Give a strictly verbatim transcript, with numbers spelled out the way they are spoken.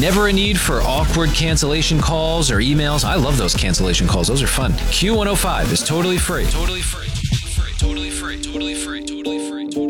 Never a need for awkward cancellation calls or emails. I love those cancellation calls. Those are fun. Q one oh five is totally free. Totally free. Totally free. Totally free. Totally free. Totally free.